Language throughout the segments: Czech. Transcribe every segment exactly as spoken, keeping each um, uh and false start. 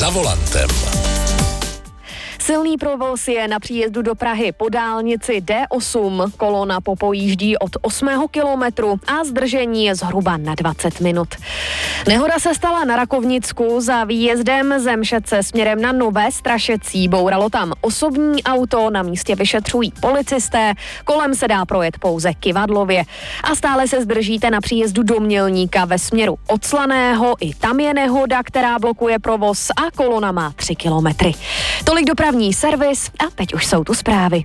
za volantem. Silný provoz je na příjezdu do Prahy po dálnici D osm. Kolona popojíždí od osmého kilometru a zdržení je zhruba na dvacet minut. Nehoda se stala na Rakovnicku za výjezdem ze Mšece směrem na Nové Strašecí. Bouralo tam osobní auto, na místě vyšetřují policisté, kolem se dá projet pouze kyvadlově. A stále se zdržíte na příjezdu do Mělníka ve směru od Slaného. I tam je nehoda, která blokuje provoz a kolona má tři kilometry. Tolik dopravní servis a teď už jsou tu zprávy.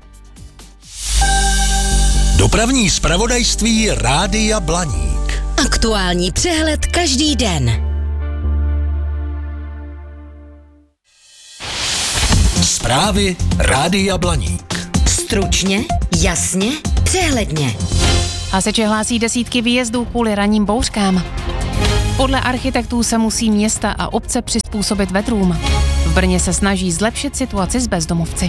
Dopravní zpravodajství Rádia Blaník. Aktuální přehled každý den. Zprávy Rádia Blaník. Stručně, jasně, přehledně. Hasiči hlásí desítky výjezdů kvůli ranním bouřkám. Podle architektů se musí města a obce přizpůsobit vetrům. V Brně se snaží zlepšit situaci s bezdomovci.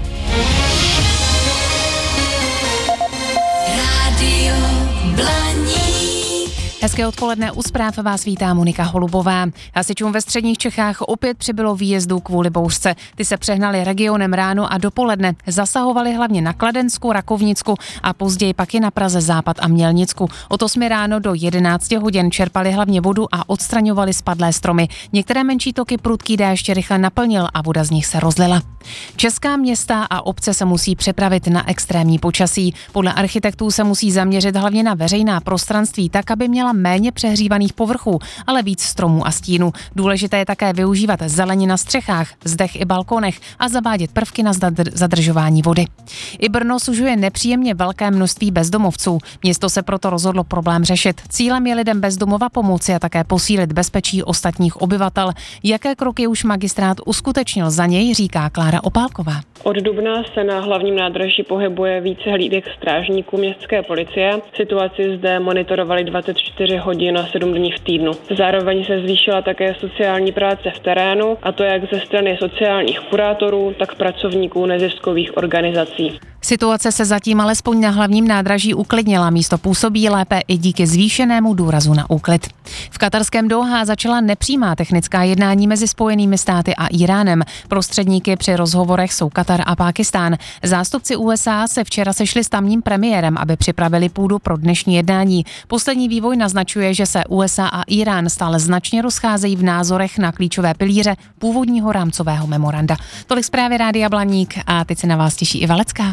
Rádio Blaník. Hezké odpoledne, u zpráv vás vítá Monika Holubová. Hasičům ve středních Čechách opět přibylo výjezdů kvůli bouřce. Ty se přehnaly regionem ráno a dopoledne. Zasahovaly hlavně na Kladensku, Rakovnicku a později pak i na Praze Západ a Mělnicku. Od osmi ráno do jedenácti hodin čerpali hlavně vodu a odstraňovali spadlé stromy. Některé menší toky prudký déšť rychle naplnil a voda z nich se rozlila. Česká města a obce se musí připravit na extrémní počasí. Podle architektů se musí zaměřit hlavně na veřejná prostranství tak, aby měla méně přehřívaných povrchů, ale víc stromů a stínů. Důležité je také využívat zeleně na střechách, zdech i balkonech a zavádět prvky na zadržování vody. I Brno sužuje nepříjemně velké množství bezdomovců. Město se proto rozhodlo problém řešit. Cílem je lidem bez domova pomoci a také posílit bezpečí ostatních obyvatel. Jaké kroky už magistrát uskutečnil za něj, říká Klára Opálková. Od dubna se na hlavním nádraží pohybuje více hlídek strážníků městské policie. Situaci zde monitorovali dvacet čtyři hodin a sedm dní v týdnu. Zároveň se zvýšila také sociální práce v terénu, a to jak ze strany sociálních kurátorů, tak pracovníků neziskových organizací. Situace se zatím alespoň na hlavním nádraží uklidnila, místo působí lépe i díky zvýšenému důrazu na úklid. V katarském Dohá začala nepřímá technická jednání mezi Spojenými státy a Iránem. Prostředníky při rozhovorech jsou Katar a Pákistán. Zástupci U S A se včera sešli s tamním premiérem, aby připravili půdu pro dnešní jednání. Poslední vývoj naznačuje, že se U S A a Irán stále značně rozcházejí v názorech na klíčové pilíře původního rámcového memoranda. Tolik zprávy Rádia Blaník a teď se na vás těší i Valecká.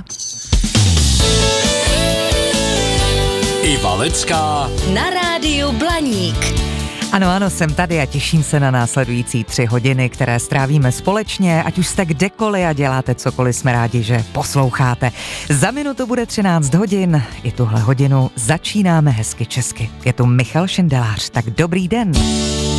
I Valecká Na Rádiu Blaník. Ano, ano, jsem tady a těším se na následující tři hodiny, které strávíme společně, ať už jste kdekoliv a děláte cokoliv, jsme rádi, že posloucháte. Za minutu bude třináct hodin, i tuhle hodinu začínáme hezky česky. Je tu Michal Šindelář, tak dobrý den.